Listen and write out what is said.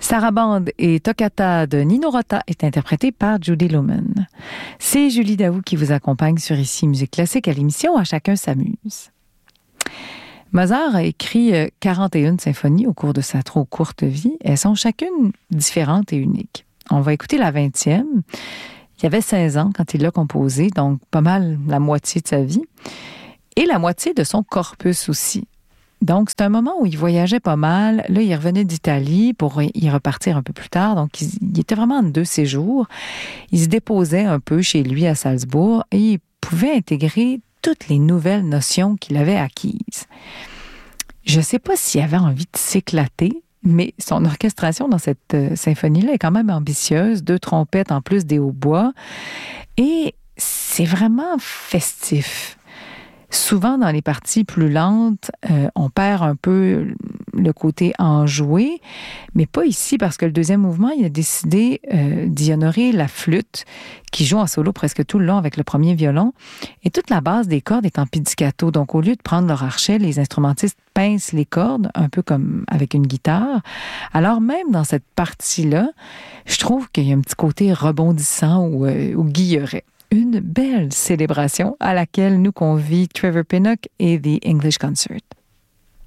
Sarabande et Toccata de Nino Rota est interprétée par Judy Lumen. C'est Julie Daou qui vous accompagne sur Ici Musique Classique à l'émission À chacun s'amuse. Mozart a écrit 41 symphonies au cours de sa trop courte vie. Elles sont chacune différentes et uniques. On va écouter la 20e. Il avait 16 ans quand il l'a composée, donc pas mal la moitié de sa vie. Et la moitié de son corpus aussi. Donc, c'est un moment où il voyageait pas mal. Là, il revenait d'Italie pour y repartir un peu plus tard. Donc, il était vraiment en 2 séjours. Il se déposait un peu chez lui à Salzbourg et il pouvait intégrer toutes les nouvelles notions qu'il avait acquises. Je ne sais pas s'il avait envie de s'éclater, mais son orchestration dans cette symphonie-là est quand même ambitieuse. 2 trompettes en plus des hautbois. Et c'est vraiment festif. Souvent, dans les parties plus lentes, on perd un peu le côté enjoué, mais pas ici, parce que le deuxième mouvement, il a décidé d'y honorer la flûte, qui joue en solo presque tout le long avec le premier violon, et toute la base des cordes est en pizzicato. Donc, au lieu de prendre leur archet, les instrumentistes pincent les cordes, un peu comme avec une guitare. Alors, même dans cette partie-là, je trouve qu'il y a un petit côté rebondissant ou guilleret. Une belle célébration à laquelle nous convie Trevor Pinnock et The English Concert.